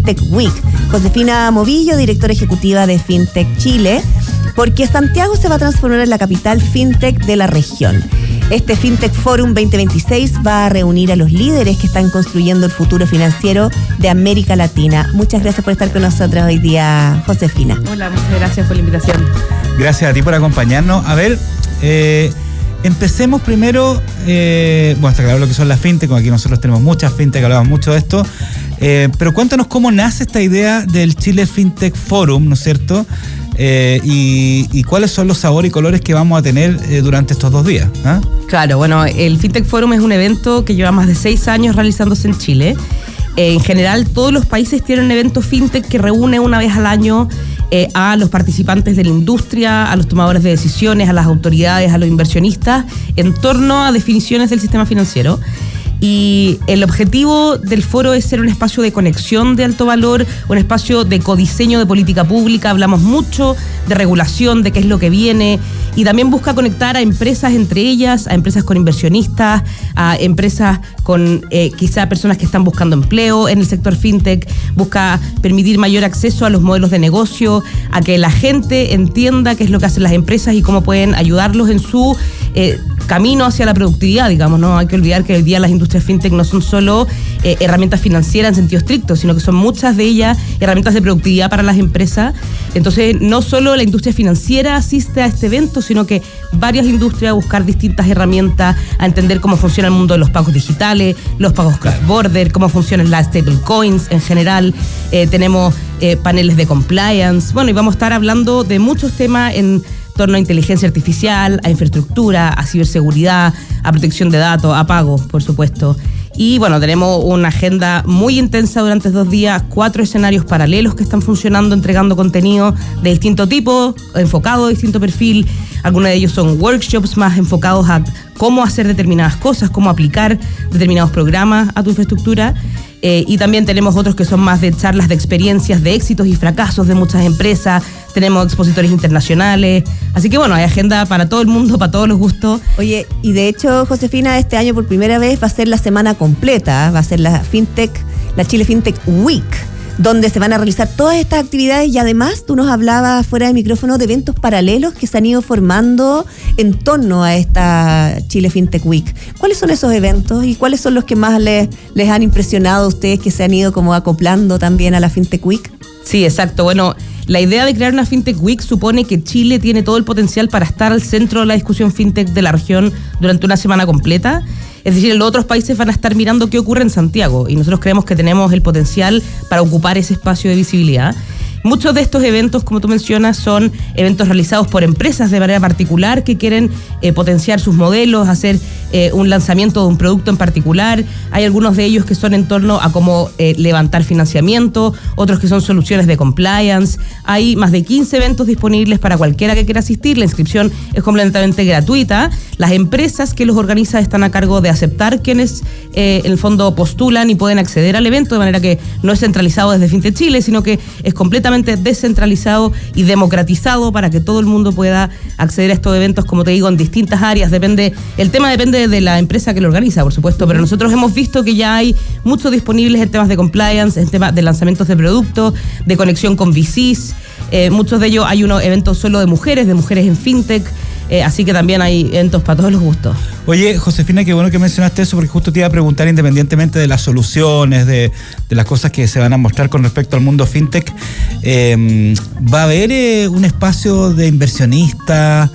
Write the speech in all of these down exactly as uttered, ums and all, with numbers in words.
FinTech Week. Josefina Movillo, directora ejecutiva de FinTech Chile, porque Santiago se va a transformar en la capital FinTech de la región. Este FinTech Forum veinte veintiséis va a reunir a los líderes que están construyendo el futuro financiero de América Latina. Muchas gracias por estar con nosotros hoy día, Josefina. Hola, muchas gracias por la invitación. Gracias a ti por acompañarnos. A ver, eh, empecemos primero, eh, bueno, está claro lo que son las FinTech, aquí nosotros tenemos muchas FinTech, hablamos mucho de esto, eh, pero cuéntanos cómo nace esta idea del Chile FinTech Forum, ¿no es cierto? Eh, y, y cuáles son los sabores y colores que vamos a tener eh, durante estos dos días. ¿Ah? Claro, bueno, el FinTech Forum es un evento que lleva más de seis años realizándose en Chile. Eh, en general, todos los países tienen un evento FinTech que reúne una vez al año eh, a los participantes de la industria, a los tomadores de decisiones, a las autoridades, a los inversionistas, en torno a definiciones del sistema financiero. Y el objetivo del foro es ser un espacio de conexión de alto valor, un espacio de codiseño de política pública. Hablamos mucho de regulación, de qué es lo que viene, y también busca conectar a empresas entre ellas, a empresas con inversionistas, a empresas con eh, quizá personas que están buscando empleo en el sector FinTech. Busca permitir mayor acceso a los modelos de negocio, a que la gente entienda qué es lo que hacen las empresas y cómo pueden ayudarlos en su eh, camino hacia la productividad, digamos, ¿no? Hay que olvidar que hoy día las industrias FinTech no son solo eh, herramientas financieras en sentido estricto, sino que son muchas de ellas herramientas de productividad para las empresas. Entonces, no solo la industria financiera asiste a este evento, sino que varias industrias a buscar distintas herramientas, a entender cómo funciona el mundo de los pagos digitales, los pagos cross-border, cómo funcionan las stablecoins en general. Eh, tenemos eh, paneles de compliance. Bueno, y vamos a estar hablando de muchos temas en torno a inteligencia artificial, a infraestructura, a ciberseguridad, a protección de datos, a pagos, por supuesto. Y bueno, tenemos una agenda muy intensa durante estos días, cuatro escenarios paralelos que están funcionando, entregando contenido de distinto tipo, enfocado a distinto perfil. Algunos de ellos son workshops más enfocados a cómo hacer determinadas cosas, cómo aplicar determinados programas a tu infraestructura. Eh, y también tenemos otros que son más de charlas de experiencias, de éxitos y fracasos de muchas empresas. Tenemos expositores internacionales. Así que bueno, hay agenda para todo el mundo, para todos los gustos. Oye, y de hecho, Josefina, este año por primera vez va a ser la semana completa, va a ser la FinTech, la Chile FinTech Week, donde se van a realizar todas estas actividades, y además tú nos hablabas fuera de micrófono de eventos paralelos que se han ido formando en torno a esta Chile FinTech Week. ¿Cuáles son esos eventos y cuáles son los que más les, les han impresionado a ustedes, que se han ido como acoplando también a la FinTech Week? Sí, exacto. Bueno, la idea de crear una FinTech Week supone que Chile tiene todo el potencial para estar al centro de la discusión FinTech de la región durante una semana completa. Es decir, los otros países van a estar mirando qué ocurre en Santiago, y nosotros creemos que tenemos el potencial para ocupar ese espacio de visibilidad. Muchos de estos eventos, como tú mencionas, son eventos realizados por empresas de manera particular que quieren eh, potenciar sus modelos, hacer eh, un lanzamiento de un producto en particular. Hay algunos de ellos que son en torno a cómo eh, levantar financiamiento, otros que son soluciones de compliance. Hay más de quince eventos disponibles para cualquiera que quiera asistir. La inscripción es completamente gratuita. Las empresas que los organizan están a cargo de aceptar quienes eh, en el fondo postulan y pueden acceder al evento, de manera que no es centralizado desde FinTech Chile, sino que es completamente descentralizado y democratizado para que todo el mundo pueda acceder a estos eventos, como te digo, en distintas áreas. Depende, el tema depende de la empresa que lo organiza, por supuesto, pero nosotros hemos visto que ya hay muchos disponibles en temas de compliance, en temas de lanzamientos de productos, de conexión con V Cs. Eh, muchos de ellos hay unos eventos solo de mujeres, de mujeres en FinTech. Eh, así que también hay eventos para todos los gustos. Oye, Josefina, qué bueno que mencionaste eso, porque justo te iba a preguntar, independientemente de las soluciones, de, de las cosas que se van a mostrar con respecto al mundo FinTech, eh, ¿va a haber eh, un espacio de inversionistas,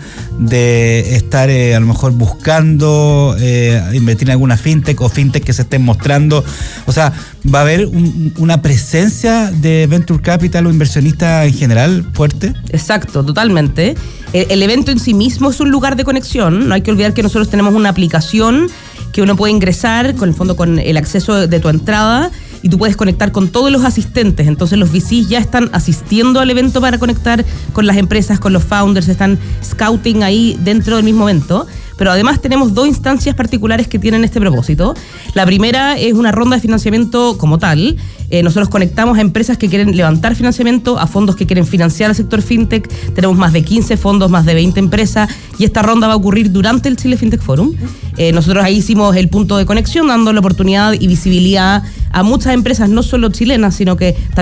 de estar eh, a lo mejor buscando eh, invertir en alguna FinTech o FinTech que se estén mostrando? O sea, ¿va a haber un, una presencia de Venture Capital o inversionistas en general fuerte? Exacto, totalmente. El, el evento en sí mismo es un lugar de conexión. No hay que olvidar que nosotros tenemos una aplicación que uno puede ingresar con el fondo con el acceso de tu entrada, y tú puedes conectar con todos los asistentes. Entonces los V Cs ya están asistiendo al evento para conectar con las empresas, con los founders, están scouting ahí dentro del mismo evento. Pero además tenemos dos instancias particulares que tienen este propósito. La primera es una ronda de financiamiento como tal. Eh, nosotros conectamos a empresas que quieren levantar financiamiento, a fondos que quieren financiar al sector FinTech. Tenemos más de quince fondos, más de veinte empresas, y esta ronda va a ocurrir durante el Chile FinTech Forum. Eh, nosotros ahí hicimos el punto de conexión, dando la oportunidad y visibilidad a muchas empresas, no solo chilenas, sino que también